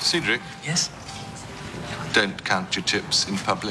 Cedric, Yes? don't count your chips in public.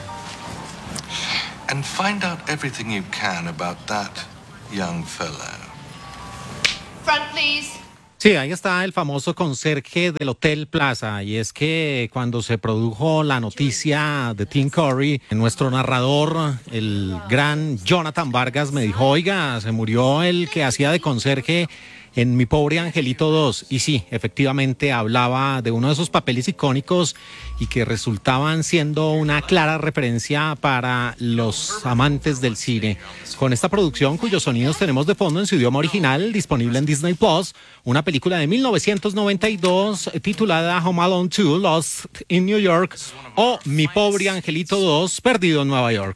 And find out everything you can about that young fellow. Front, please. Sí, ahí está el famoso conserje del Hotel Plaza, y es que cuando se produjo la noticia de Tim Curry, nuestro narrador, el gran Jonathan Vargas, me dijo: oiga, se murió el que hacía de conserje en Mi Pobre Angelito 2, y sí, efectivamente hablaba de uno de esos papeles icónicos y que resultaban siendo una clara referencia para los amantes del cine. Con esta producción, cuyos sonidos tenemos de fondo en su idioma original, disponible en Disney Plus, una película de 1992 titulada Home Alone 2, Lost in New York, o Mi Pobre Angelito 2, Perdido en Nueva York.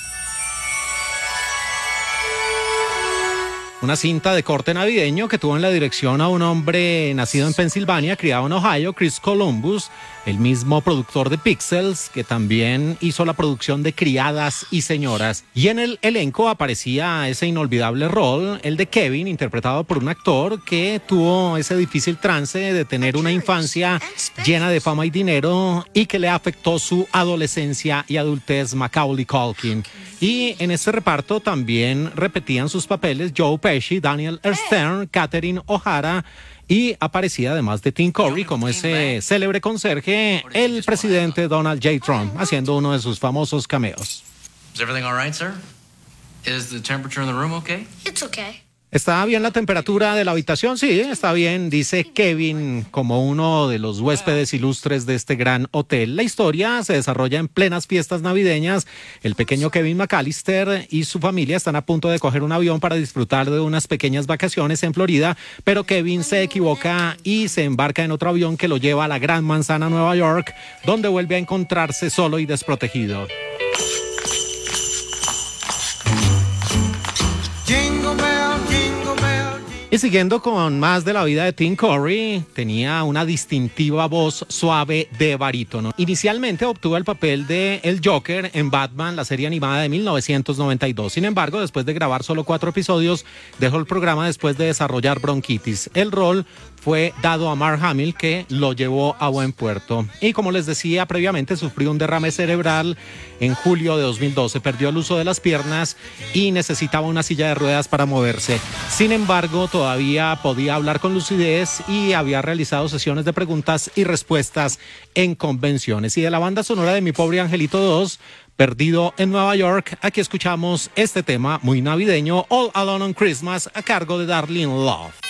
Una cinta de corte navideño que tuvo en la dirección a un hombre nacido en Pensilvania, criado en Ohio, Chris Columbus, el mismo productor de Pixels, que también hizo la producción de Criadas y Señoras. Y en el elenco aparecía ese inolvidable rol, el de Kevin, interpretado por un actor que tuvo ese difícil trance de tener una infancia llena de fama y dinero y que le afectó su adolescencia y adultez, Macaulay Culkin. Y en este reparto también repetían sus papeles Joe Pesci, Daniel Stern, Catherine O'Hara, y aparecía además de Tim Curry como ese célebre conserje, el presidente Donald J. Trump, haciendo uno de sus famosos cameos. Is everything all right, sir? Is the temperature in the room okay? It's okay. ¿Está bien la temperatura de la habitación? Sí, está bien, dice Kevin, como uno de los huéspedes ilustres de este gran hotel. La historia se desarrolla en plenas fiestas navideñas. El pequeño Kevin McAllister y su familia están a punto de coger un avión para disfrutar de unas pequeñas vacaciones en Florida, pero Kevin se equivoca y se embarca en otro avión que lo lleva a la Gran Manzana, Nueva York, donde vuelve a encontrarse solo y desprotegido. Y siguiendo con más de la vida de Tim Curry, tenía una distintiva voz suave de barítono. Inicialmente obtuvo el papel de el Joker en Batman, la serie animada de 1992. Sin embargo, después de grabar solo 4 episodios, dejó el programa después de desarrollar bronquitis. El rol fue dado a Mark Hamill, que lo llevó a buen puerto. Y como les decía previamente, sufrió un derrame cerebral en julio de 2012. Perdió el uso de las piernas y necesitaba una silla de ruedas para moverse. Sin embargo, todavía podía hablar con lucidez y había realizado sesiones de preguntas y respuestas en convenciones. Y de la banda sonora de Mi Pobre Angelito 2, Perdido en Nueva York, aquí escuchamos este tema muy navideño, All Alone on Christmas, a cargo de Darlene Love.